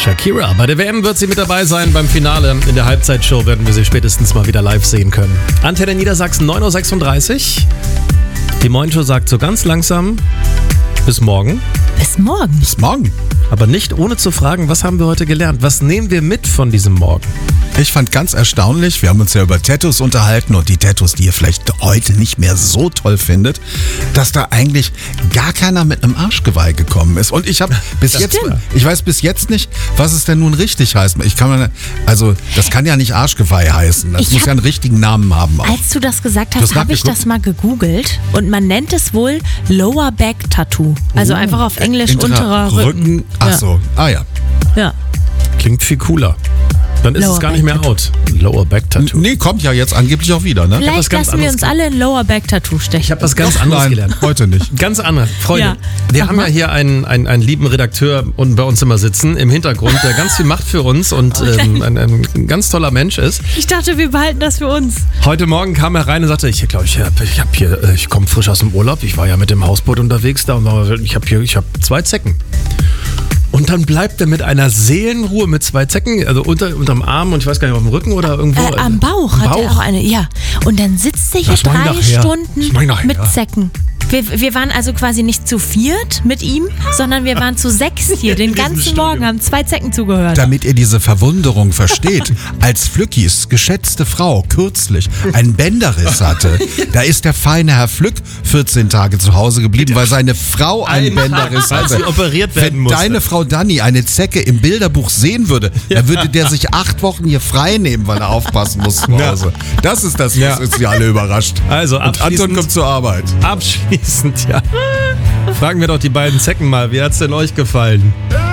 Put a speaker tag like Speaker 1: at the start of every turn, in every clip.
Speaker 1: Shakira. Bei der WM wird sie mit dabei sein. Beim Finale in der Halbzeitshow werden wir sie spätestens mal wieder live sehen können. Antenne Niedersachsen, 9.36 Uhr. Die Morgenshow sagt so ganz langsam bis morgen.
Speaker 2: Bis morgen.
Speaker 3: Bis morgen.
Speaker 1: Aber nicht ohne zu fragen, was haben wir heute gelernt? Was nehmen wir mit von diesem Morgen?
Speaker 3: Ich fand ganz erstaunlich, wir haben uns ja über Tattoos unterhalten und die Tattoos, die ihr vielleicht heute nicht mehr so toll findet, dass da eigentlich gar keiner mit einem Arschgeweih gekommen ist. Und ich habe ich weiß bis jetzt nicht, was es denn nun richtig heißt. Das kann ja nicht Arschgeweih heißen. Das muss ja einen richtigen Namen haben auch.
Speaker 2: Als du das gesagt hast, habe ich das mal gegoogelt und man nennt es wohl Lower Back Tattoo. Also einfach auf Englisch unterer Rücken.
Speaker 3: Ach so, ja.
Speaker 2: Ja.
Speaker 1: Klingt viel cooler. Dann ist
Speaker 2: Lower
Speaker 1: es gar nicht mehr
Speaker 2: Back
Speaker 1: out. Lower Back Tattoo.
Speaker 3: Nee, kommt ja jetzt angeblich auch wieder, ne?
Speaker 2: Vielleicht lassen wir uns alle ein Lower Back Tattoo stechen.
Speaker 1: Ich habe was ganz anderes gelernt.
Speaker 3: Heute nicht.
Speaker 1: Ganz andere. Freunde,
Speaker 2: Ja.
Speaker 1: wir haben ja hier einen lieben Redakteur unten bei uns immer sitzen, im Hintergrund, der ganz viel macht für uns und ein ganz toller Mensch ist.
Speaker 2: Ich dachte, wir behalten das für uns.
Speaker 1: Heute Morgen kam er rein und sagte, ich komme frisch aus dem Urlaub, ich war ja mit dem Hausboot unterwegs da und ich habe 2 Zecken. Und dann bleibt er mit einer Seelenruhe mit 2 Zecken, also unterm Arm und ich weiß gar nicht, auf dem Rücken oder irgendwo.
Speaker 2: Am Bauch hat er auch eine, ja. Und dann sitzt er hier 3 Stunden mit Zecken. Wir waren also quasi nicht zu 4 mit ihm, sondern wir waren zu 6 hier. Den ganzen Morgen haben 2 Zecken zugehört.
Speaker 3: Damit ihr diese Verwunderung versteht, als Flückis geschätzte Frau kürzlich einen Bänderriss hatte, da ist der feine Herr Flück 14 Tage zu Hause geblieben, weil seine Frau einen Bänderriss
Speaker 1: weil
Speaker 3: hatte.
Speaker 1: sie operiert werden musste.
Speaker 3: Wenn deine Frau Dani eine Zecke im Bilderbuch sehen würde, dann würde der sich 8 Wochen hier frei nehmen, weil er aufpassen muss zu Hause. Das ist das, was uns hier alle überrascht.
Speaker 1: Also,
Speaker 3: und Anton kommt zur Arbeit.
Speaker 1: Abschließend, ja. Fragen wir doch die beiden Zecken mal, wie hat's denn euch gefallen?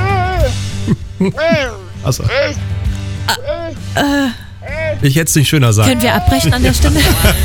Speaker 1: Achso. Ich hätte es nicht schöner sagen.
Speaker 2: Können wir abbrechen an der Stelle?